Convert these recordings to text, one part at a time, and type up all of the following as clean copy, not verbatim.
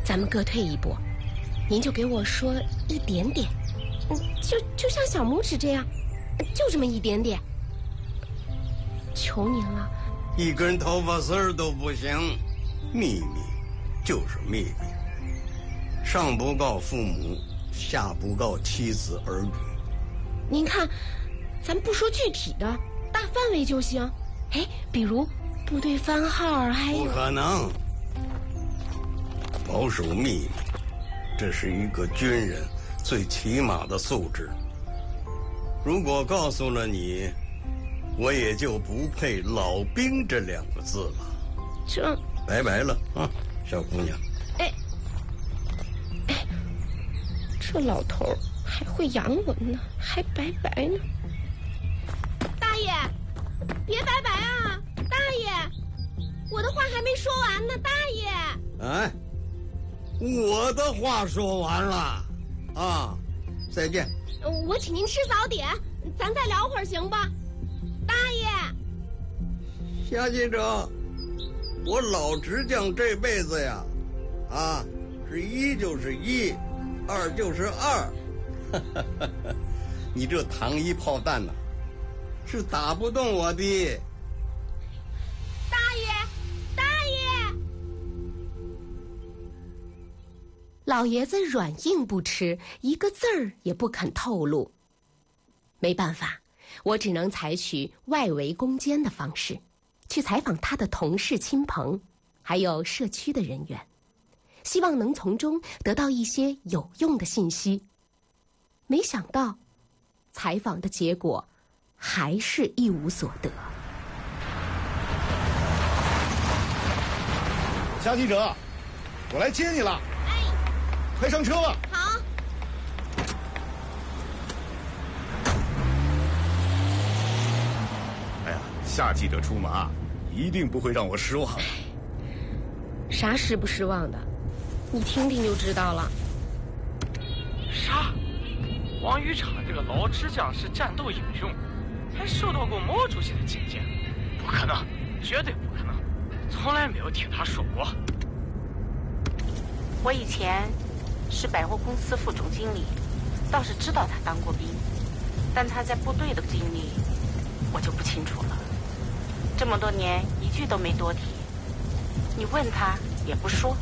咱们各退一步，您就给我说一点点，就像小拇指这样，就这么一点点，求您了。 一根头发丝儿都不行，秘密就是秘密，上不告父母，下不告妻子儿女。 您看，咱不说具体的，大范围就行。哎，比如部队番号，还有…… 不可能，保守秘密，这是一个军人最起码的素质。如果告诉了你，我也就不配老兵这2个字了。 这拜拜了啊，小姑娘。 哎，这老头还会洋文呢，还拜拜呢。大爷，别拜拜啊！大爷，我的话还没说完呢，大爷。 哎，我的话说完了啊，再见。 我请您吃早点，咱再聊会儿行吧？大爷， 夏记者，我老执将这辈子呀，是一就是一，二就是二。你这糖衣炮弹呐，是打不动我的。 大爷，大爷！老爷子软硬不吃，一个字儿也不肯透露。没办法，我只能采取外围攻坚的方式，去采访他的同事亲朋，还有社区的人员，希望能从中得到一些有用的信息。没想到，采访的结果还是一无所得。 夏记者，我来接你了。 哎， 快上车吧。 好。 哎呀，夏记者出马，一定不会让我失望。 啥失不失望的，你听听就知道了。 啥？王渔场这个老支将是战斗英雄，还受到过毛主席的接见？不可能，绝对不可能，从来没有听他说过。 我以前是百货公司副总经理，倒是知道他当过兵，但他在部队的经历我就不清楚了。这么多年一句都没多提，你问他也不说。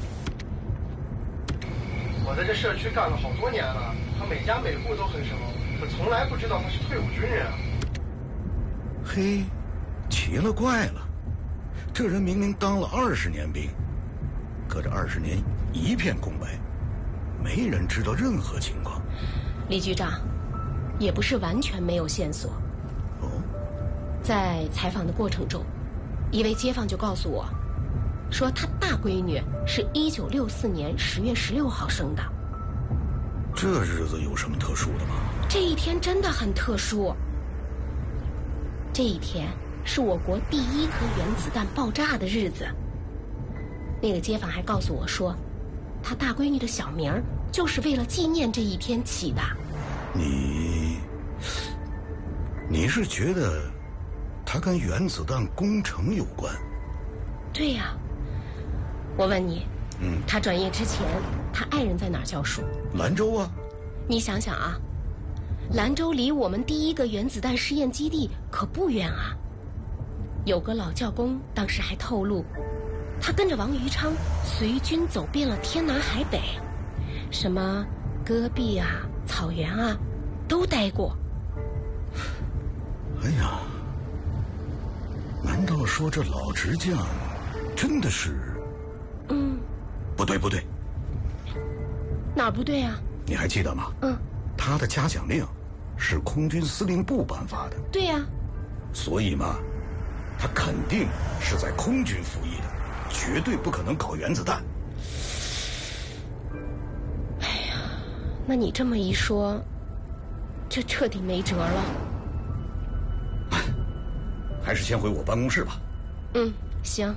我在这社区干了好多年了，他每家每户都很熟，可从来不知道他是退伍军人啊。 嘿，奇了怪了，这人明明当了20年兵，可这20年一片空白，没人知道任何情况。 李局长，也不是完全没有线索。 哦， 在采访的过程中，一位街坊就告诉我，说他大闺女是1964年10月16号生的。 这日子有什么特殊的吗？ 这一天真的很特殊。这一天是我国第1颗原子弹爆炸的日子。那个街坊还告诉我说，他大闺女的小名就是为了纪念这一天起的。 你是觉得他跟原子弹工程有关？ 对呀。我问你，他转业之前，他爱人在哪儿教书？ 兰州啊。 你想想啊，兰州离我们第1个原子弹试验基地可不远啊。有个老教工当时还透露，他跟着王渔昌随军走遍了天南海北，什么戈壁啊、草原啊，都待过。 哎呀，难道说这老执将真的是……不对， 哪儿不对啊？ 你还记得吗？他的嘉奖令是空军司令部颁发的。 对呀。 所以嘛，他肯定是在空军服役的，绝对不可能搞原子弹。 哎呀，那你这么一说，这彻底没辙了。 还是先回我办公室吧。 行。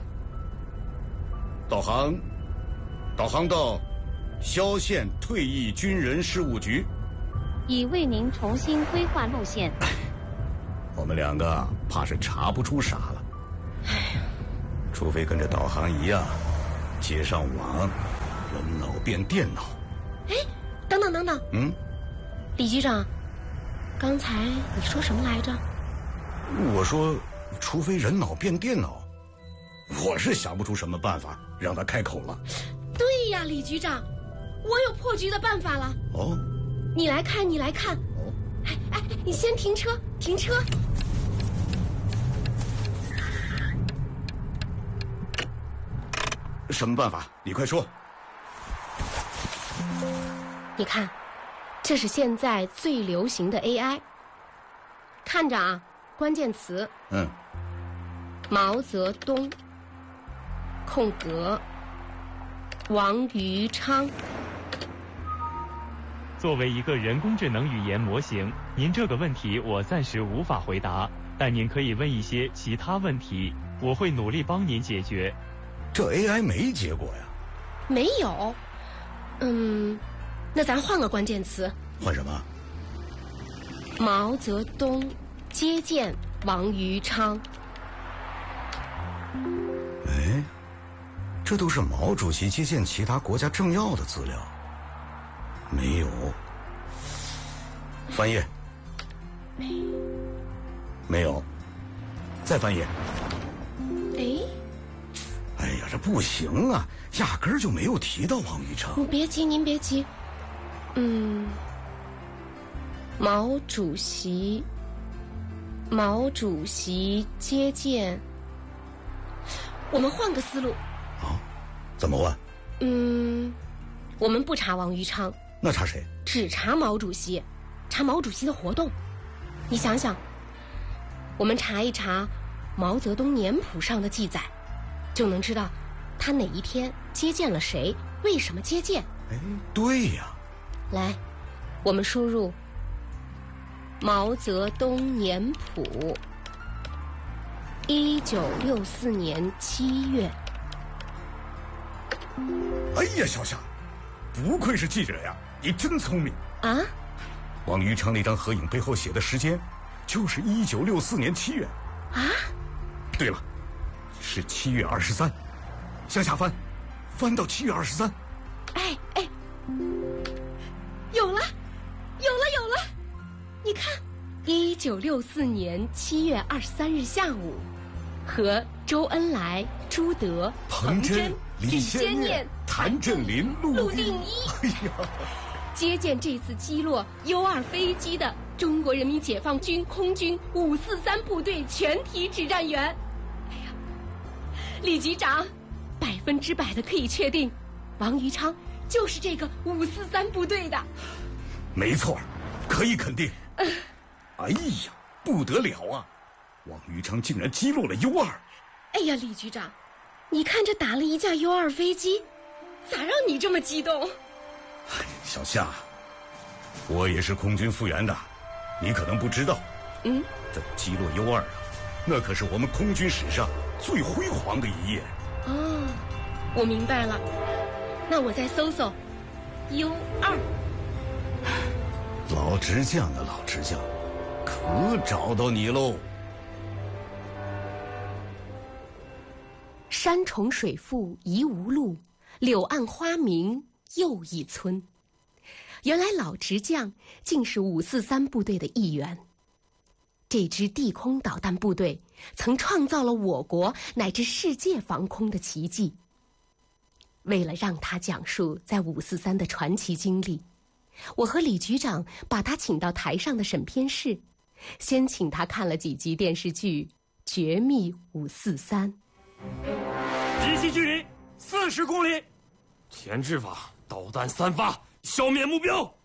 导航到萧县退役军人事务局， 已为您重新规划路线。 我们2个怕是查不出啥了。 哎呀， 除非跟着导航一样接上网， 人脑变电脑。 哎，等等，李局长，刚才你说什么来着？ 我说，除非人脑变电脑，我是想不出什么办法让他开口了。 对呀，李局长，我有破局的办法了。 哦， 你来看。哎，你先停车。 什么办法？你快说。 你看，这是现在最流行的 AI。看着啊，关键词。毛泽东，空格，王于昌。 作为一个人工智能语言模型，您这个问题我暂时无法回答，但您可以问一些其他问题，我会努力帮您解决。 这 AI 没结果呀？ 没有。那咱换个关键词。 换什么？ 毛泽东接见王于昌。 哎，这都是毛主席接见其他国家政要的资料。没有。翻页。没有。再翻页。哎呀，这不行啊，压根儿就没有提到王于昌。 您别急。毛主席接见。我们换个思路。 怎么换？ 我们不查王于昌。 那查谁？ 只查毛主席，查毛主席的活动。你想想，我们查一查毛泽东年谱上的记载，就能知道他哪一天接见了谁，为什么接见。 哎，对呀。 来，我们输入毛泽东年谱，1964年7月。 哎呀，小夏，不愧是记者呀，你真聪明啊！ 王于昌那张合影背后写的时间，就是1964年7月。 啊？ 对了，是7月23。向下翻到7月23。 哎，有了！你看，1964年7月23日下午，和周恩来、朱德、 彭真、李先念、谭震林、陆定一。 哎呀， 接见这次击落U-2飞机的中国人民解放军空军543部队全体指战员。哎呀，李局长，100%的可以确定，王于昌就是这个543部队的。 没错，可以肯定。哎呀，不得了啊！王于昌竟然击落了U-2。 哎呀，李局长，你看这打了一架U-2飞机，咋让你这么激动？ 小夏，我也是空军复员的，你可能不知道。这击落U-2啊，那可是我们空军史上最辉煌的一页。 哦，我明白了。那我再搜搜 U-2。 老直将啊，老直将，可找到你喽！ 山重水复疑无路，柳暗花明又一村。原来老直将竟是543部队的一员。这支地空导弹部队曾创造了我国乃至世界防空的奇迹。为了让他讲述在543的传奇经历，我和李局长把他请到台上的审片室，先请他看了几集电视剧《绝密543》。 敌袭距离40公里，前置法导弹3发，消灭目标。